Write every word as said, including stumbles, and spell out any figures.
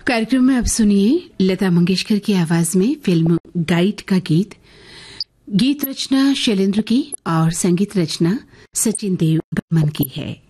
कार्यक्रम में अब सुनिए लता मंगेशकर की आवाज में फिल्म गाइड का गीत। गीत रचना शैलेंद्र की और संगीत रचना सचिन देव बर्मन की है।